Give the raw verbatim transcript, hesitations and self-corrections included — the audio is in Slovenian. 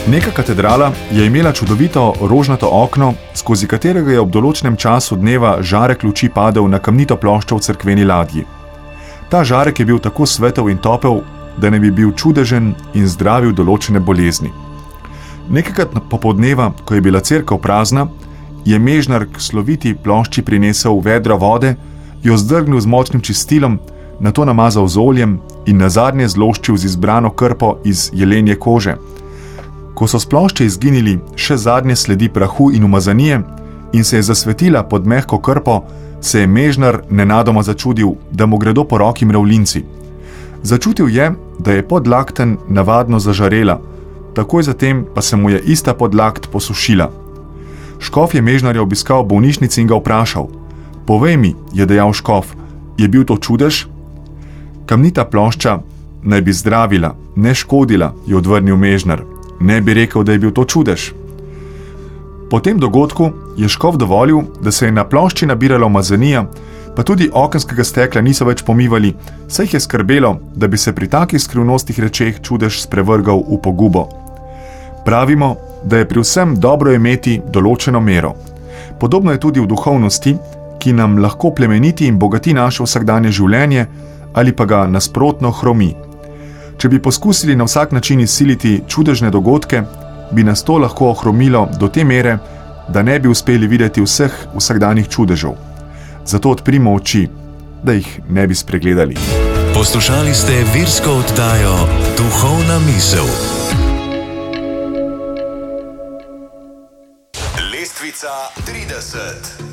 Neka katedrala je imela čudovito rožnato okno, skozi katerega je ob določenem času dneva žarek luči padel na kamnito ploščo v cerkveni ladji. Ta žarek je bil tako svetel in topel, da ne bi bil čudežen in zdravil določene bolezni. Nekajkrat popoldneva, ko je bila cerkev prazna, je mežnar k sloviti plošči prinesel vedro vode, jo zdrgnil z močnim čistilom, nato namazal z oljem in nazadnje zloščil z izbrano krpo iz jelenje kože. Ko so s plošče izginili še zadnje sledi prahu in umazanije in se je zasvetila pod mehko krpo, se je mežnar nenadoma začudil, da mu gredo po roki mravljinci. Začutil je, da je podlakten navadno zažarela, takoj zatem pa se mu je ista podlakt posušila. Škof je mežnarja obiskal v bolnišnici in ga vprašal. Povej mi, je dejal škof, je bil to čudež? Kamnita plošča naj bi zdravila, ne škodila, je odvrnil mežnar. Ne bi rekel, da je bil to čudež. Po tem dogodku je škof dovolil, da se je na plošči nabirala umazanija, pa tudi okenskega stekla niso več pomivali, saj jih je skrbelo, da bi se pri takih skrivnostih rečeh čudež sprevrgal v pogubo. Pravimo, da je pri vsem dobro imeti določeno mero. Podobno je tudi v duhovnosti, ki nam lahko plemeniti in bogati naše vsakdanje življenje ali pa ga nasprotno hromi. Če bi poskusili na vsak način izsiliti čudežne dogodke, bi nas to lahko ohromilo do te mere, da ne bi uspeli videti vseh vsakdanjih čudežev. Zato odprimo oči, da jih ne bi spregledali. Poslušali ste virsko oddajo Duhovna misel. Lestvica trideset.